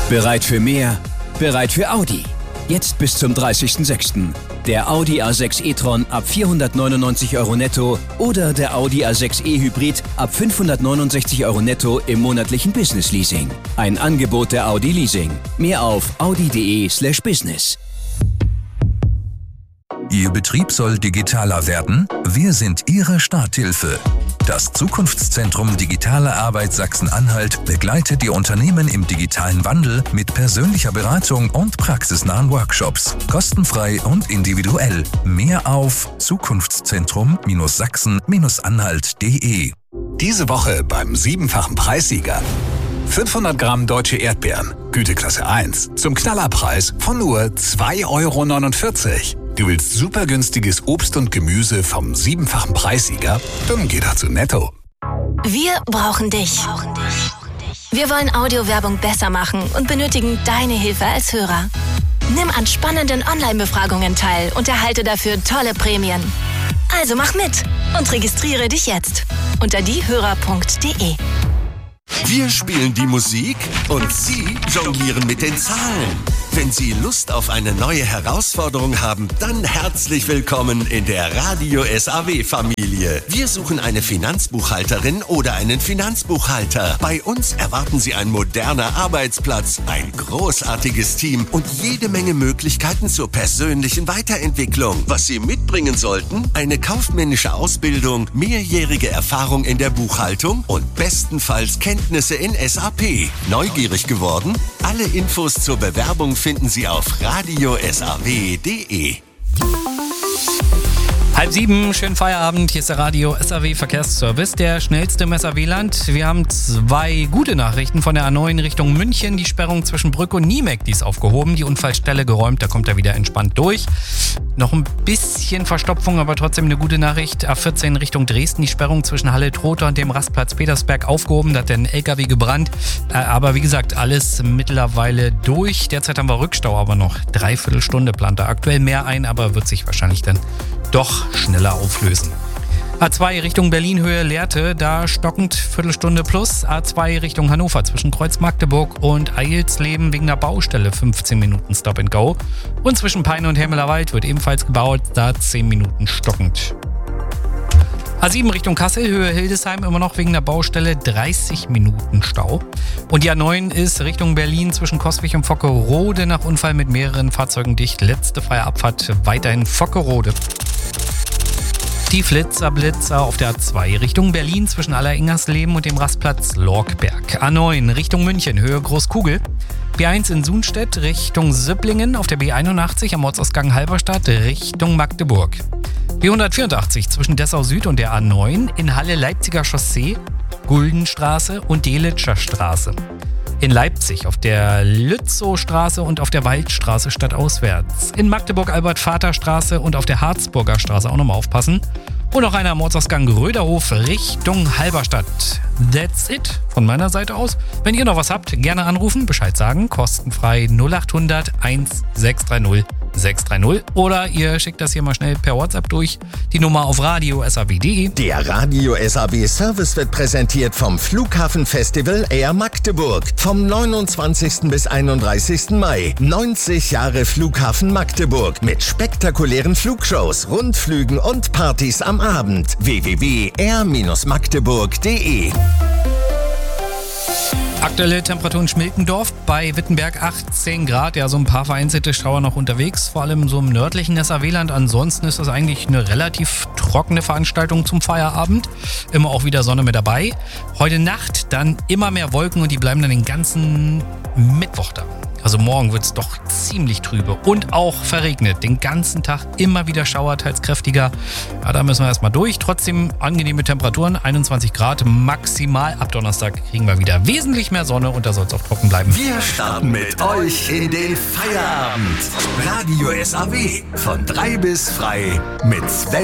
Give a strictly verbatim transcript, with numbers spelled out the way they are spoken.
Bereit für mehr? Bereit für Audi. Jetzt bis zum dreißigsten sechsten Der Audi A sechs e-tron ab vierhundertneunundneunzig Euro netto oder der Audi A sechs e-Hybrid ab fünfhundertneunundsechzig Euro netto im monatlichen Business Leasing. Ein Angebot der Audi Leasing. Mehr auf audi.de slash business. Ihr Betrieb soll digitaler werden? Wir sind Ihre Starthilfe. Das Zukunftszentrum Digitale Arbeit Sachsen-Anhalt begleitet die Unternehmen im digitalen Wandel mit persönlicher Beratung und praxisnahen Workshops. Kostenfrei und individuell. Mehr auf zukunftszentrum Sachsen Anhalt punkt de. Diese Woche beim siebenfachen Preissieger. fünfhundert Gramm deutsche Erdbeeren, Güteklasse eins, zum Knallerpreis von nur zwei Euro neunundvierzig. Du willst super günstiges Obst und Gemüse vom siebenfachen Preissieger? Dann geh doch zu Netto. Wir brauchen dich. Wir wollen Audiowerbung besser machen und benötigen deine Hilfe als Hörer. Nimm an spannenden Online-Befragungen teil und erhalte dafür tolle Prämien. Also mach mit und registriere dich jetzt unter diehörer punkt de. Wir spielen die Musik und Sie jonglieren mit den Zahlen. Wenn Sie Lust auf eine neue Herausforderung haben, dann herzlich willkommen in der Radio S A W-Familie. Wir suchen eine Finanzbuchhalterin oder einen Finanzbuchhalter. Bei uns erwarten Sie einen modernen Arbeitsplatz, ein großartiges Team und jede Menge Möglichkeiten zur persönlichen Weiterentwicklung. Was Sie mitbringen sollten? Eine kaufmännische Ausbildung, mehrjährige Erfahrung in der Buchhaltung und bestenfalls Kenntnisse in S A P. Neugierig geworden? Alle Infos zur Bewerbung finden Sie auf radio s a w punkt de. Halb sieben, schönen Feierabend. Hier ist der Radio S A W Verkehrsservice, der schnellste im S A W-Land. Wir haben zwei gute Nachrichten von der A neun Richtung München. Die Sperrung zwischen Brück und Niemek, die ist aufgehoben. Die Unfallstelle geräumt, da kommt er wieder entspannt durch. Noch ein bisschen Verstopfung, aber trotzdem eine gute Nachricht. A vierzehn Richtung Dresden, die Sperrung zwischen Halle-Trotha und dem Rastplatz Petersberg aufgehoben. Da hat der ein L K W gebrannt. Aber wie gesagt, alles mittlerweile durch. Derzeit haben wir Rückstau, aber noch dreiviertel Stunde plant er aktuell mehr ein, aber wird sich wahrscheinlich dann doch schneller auflösen. A zwei Richtung Berlin-Höhe Lehrte, da stockend Viertelstunde plus. A zwei Richtung Hannover zwischen Kreuz Magdeburg und Eilsleben wegen der Baustelle fünfzehn Minuten Stop and Go. Und zwischen Peine und Hermelerwald wird ebenfalls gebaut, da zehn Minuten stockend. A sieben Richtung Kassel, Höhe Hildesheim, immer noch wegen der Baustelle dreißig Minuten Stau. Und die A neun ist Richtung Berlin zwischen Coswig und Vockerode nach Unfall mit mehreren Fahrzeugen dicht. Letzte freie Abfahrt weiterhin Vockerode. Die Flitzer Blitzer auf der A zwei Richtung Berlin zwischen Alleringhersleben und dem Rastplatz Lorkberg. A neun Richtung München, Höhe Großkugel. B eins in Sunstedt Richtung Süpplingen auf der B einundachtzig am Ortsausgang Halberstadt Richtung Magdeburg. B hundertvierundachtzig zwischen Dessau Süd und der A neun in Halle Leipziger Chaussee, Guldenstraße und Delitscher Straße. In Leipzig auf der Lützowstraße und auf der Waldstraße stadtauswärts. In Magdeburg Albert-Vater-Straße und auf der Harzburger Straße auch nochmal aufpassen. Und noch einer am Ortsausgang Röderhof Richtung Halberstadt. That's it von meiner Seite aus. Wenn ihr noch was habt, gerne anrufen, Bescheid sagen. Kostenfrei null acht hundert sechs drei null sechs drei null. Oder ihr schickt das hier mal schnell per WhatsApp durch. Die Nummer auf radio s a w punkt de. Der Radio S A W Service wird präsentiert vom Flughafenfestival Air Magdeburg. Vom neunundzwanzigsten bis einunddreißigsten Mai. neunzig Jahre Flughafen Magdeburg mit spektakulären Flugshows, Rundflügen und Partys am Abend. w w w punkt air magdeburg punkt de. Aktuelle Temperatur in Schmilkendorf bei Wittenberg achtzehn Grad. Ja, so ein paar vereinzelte Schauer noch unterwegs, vor allem so im nördlichen S A W-Land. Ansonsten ist das eigentlich eine relativ trockene Veranstaltung zum Feierabend. Immer auch wieder Sonne mit dabei. Heute Nacht dann immer mehr Wolken und die bleiben dann den ganzen Mittwoch da. Also morgen wird es doch ziemlich trübe und auch verregnet. Den ganzen Tag immer wieder Schauer, teils kräftiger. Ja, da müssen wir erstmal durch. Trotzdem angenehme Temperaturen, einundzwanzig Grad maximal. Ab Donnerstag kriegen wir wieder wesentlich mehr Sonne und da soll es auch trocken bleiben. Wir starten mit euch in den Feierabend. Radio S A W von drei bis frei mit Sven.